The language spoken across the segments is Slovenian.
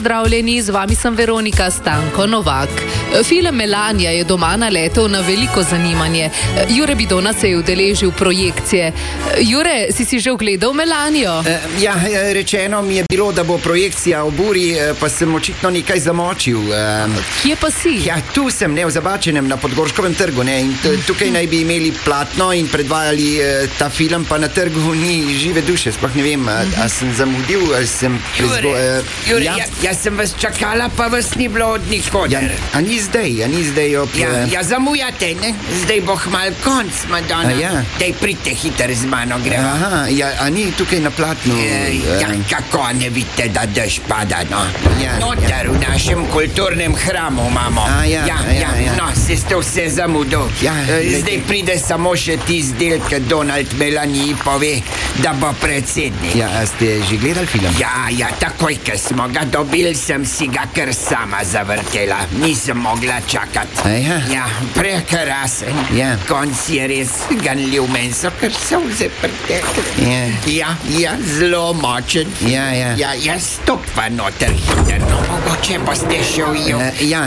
pozdravljeni, z vami sem Veronika Stanko Novak. Film Melania je doma naletel na veliko zanimanje. Jure Bidona se je udeležil projekcije. Jure, si že ogledal Melanijo? Rečeno mi je bilo, da bo projekcija o buri, pa sem očitno nekaj zamočil. Kje pa si? Tu sem, v Zabačenem, na Podgorškovem trgu, ne, in tukaj naj bi imeli platno in predvajali ta film, pa na trgu ni žive duše, sploh ne vem, a sem zamudil, ali sem Jure, jaz sem vas čakala, pa vas ni bilo od nikoder. A ni zdaj ob... Zamujate, ne? Zdaj bo hmal konc, Madonna. Dej, pridite hiter z mano, gremo. A ni tukaj na platnu? Kako ne vidite, da dež pada, no? Noter v našem kulturnem hramu imamo. No, se ste vse zamudil. Zdaj pride samo še tisti del, ki Donald Melaniji pove, da bo predsednik. A ste že gledali film? Takoj, ko smo ga dobili, sem si ga kar sama zavrtela. Nisem mogla čakati. Prekrasen. Konc je res ganljiv, meni so kar solze pretekle. Zelo močen. Stopva noter hiter, no mogoče boste še ujel.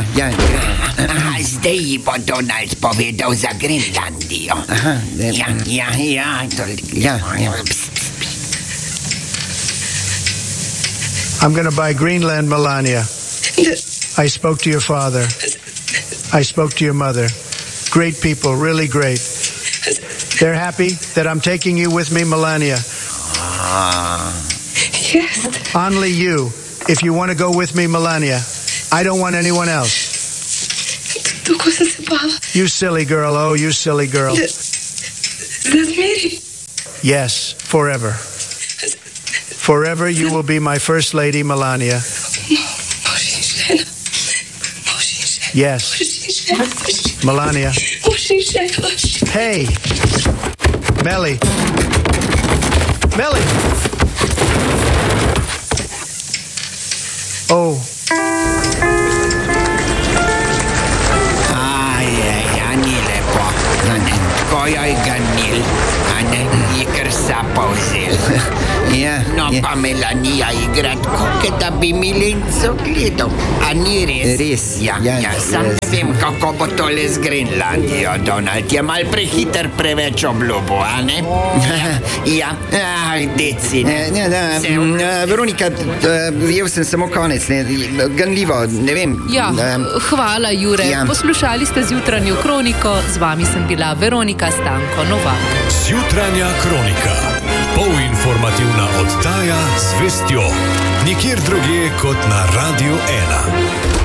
Zdaj ji bo Donald povedal za Grenlandijo. I'm going to buy Greenland, Melania. I spoke to your father. I spoke to your mother. Great people, really great. They're happy that I'm taking you with me, Melania. Yes. Only you, if you want to go with me, Melania. I don't want anyone else. You silly girl, oh, you silly girl. Yes, forever. Forever you will be my first lady, Melania. Yes. Melania. Hey. Melly. Oh. Ni lepo. Ko jo je ganil, je kar sapal zel. No, pa Melanija igra tako, da bi Milenco gledal. A ni res? Res. Sam ne vem, kako bo tole z Grenlandijo, Donald. Je mal prehiter preveč obljubo, a ne? Deci. Veronika, jel sem samo konec, ganljivo, ne vem. Hvala, Jure. Poslušali ste Zjutranjo kroniko, z vami sem bila Veronika Stanko Novak. Zjutranja kronika. Polinformativna oddaja z vestjo. Nikjer drugje kot na Radio 1.